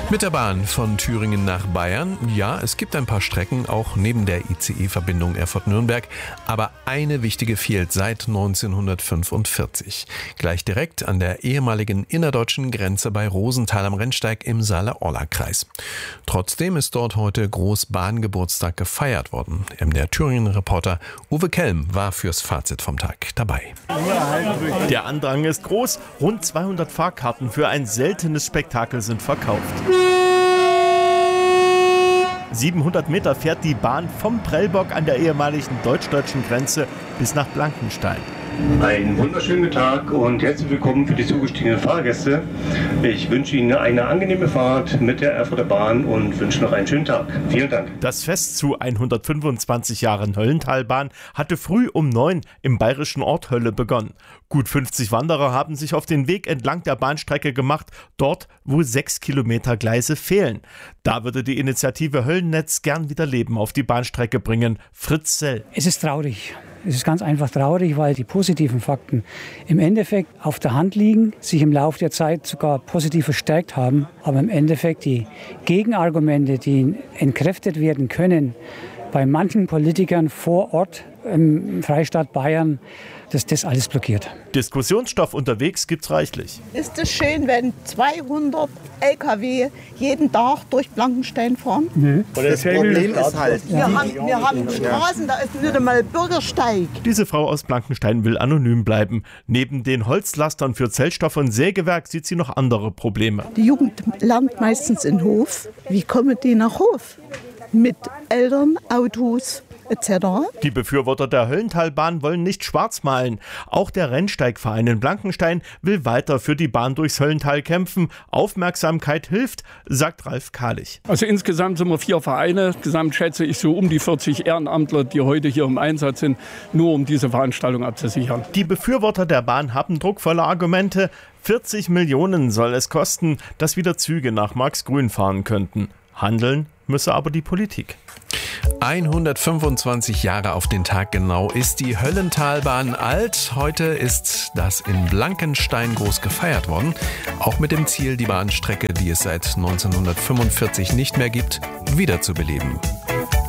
Mit der Bahn von Thüringen nach Bayern. Ja, es gibt ein paar Strecken, auch neben der ICE-Verbindung Erfurt-Nürnberg. Aber eine wichtige fehlt seit 1945. Gleich direkt an der ehemaligen innerdeutschen Grenze bei Rosenthal am Rennsteig im Saale-Orla-Kreis. Trotzdem ist dort heute Großbahngeburtstag gefeiert worden. Der Thüringen-Reporter Uwe Kelm war fürs Fazit vom Tag dabei. Der Andrang ist groß. Rund 200 Fahrkarten für ein seltenes Spektakel sind verkauft. 700 Meter fährt die Bahn vom Prellbock an der ehemaligen deutsch-deutschen Grenze bis nach Blankenstein. Einen wunderschönen Tag und herzlich willkommen für die zugestiegenen Fahrgäste. Ich wünsche Ihnen eine angenehme Fahrt mit der Erfurter Bahn und wünsche noch einen schönen Tag. Vielen Dank. Das Fest zu 125 Jahren Höllentalbahn hatte früh um 9 im bayerischen Ort Hölle begonnen. Gut 50 Wanderer haben sich auf den Weg entlang der Bahnstrecke gemacht, dort, wo 6 Kilometer Gleise fehlen. Da würde die Initiative Höllennetz gern wieder Leben auf die Bahnstrecke bringen. Fritz Sell. Es ist traurig. Es ist ganz einfach traurig, weil die positiven Fakten im Endeffekt auf der Hand liegen, sich im Laufe der Zeit sogar positiv verstärkt haben. Aber im Endeffekt die Gegenargumente, die entkräftet werden können, bei manchen Politikern vor Ort im Freistaat Bayern, das alles blockiert. Diskussionsstoff unterwegs gibt's reichlich. Ist es schön, wenn 200 LKW jeden Tag durch Blankenstein fahren? Mhm. Das Problem ist halt, wir haben Straßen, da ist nicht einmal Bürgersteig. Diese Frau aus Blankenstein will anonym bleiben. Neben den Holzlastern für Zellstoff und Sägewerk sieht sie noch andere Probleme. Die Jugend lernt meistens in Hof. Wie kommen die nach Hof? Mit Eltern, Autos etc. Die Befürworter der Höllentalbahn wollen nicht schwarz malen. Auch der Rennsteigverein in Blankenstein will weiter für die Bahn durchs Höllental kämpfen. Aufmerksamkeit hilft, sagt Ralf Kahlich. Also insgesamt sind wir 4 Vereine. Gesamt schätze ich so um die 40 Ehrenamtler, die heute hier im Einsatz sind, nur um diese Veranstaltung abzusichern. Die Befürworter der Bahn haben druckvolle Argumente. 40 Millionen soll es kosten, dass wieder Züge nach Marxgrün fahren könnten. Handeln müsse aber die Politik. 125 Jahre auf den Tag genau ist die Höllentalbahn alt. Heute ist das in Blankenstein groß gefeiert worden. Auch mit dem Ziel, die Bahnstrecke, die es seit 1945 nicht mehr gibt, wiederzubeleben.